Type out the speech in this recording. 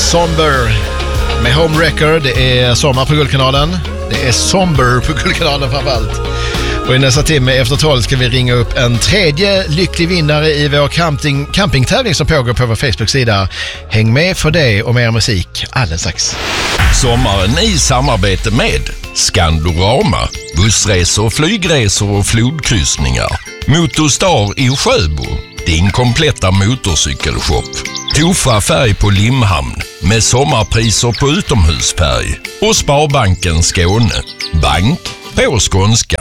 Somber med Home Record. Det är sommar på Guldkanalen. Det är Somber på Guldkanalen framförallt. Och i nästa timme efter 12 ska vi ringa upp en tredje lycklig vinnare i vår campingtävling som pågår på vår Facebook-sida. Häng med för det och mer musik alldeles strax. Sommaren i samarbete med Skandorama, bussresor, flygresor och flodkryssningar. Motorstar i Sjöbo, din kompletta motorcykelshop. Tofa färg på Limhamn med sommarpriser på utomhusfärg. Och Sparbanken Skåne, bank på skånska.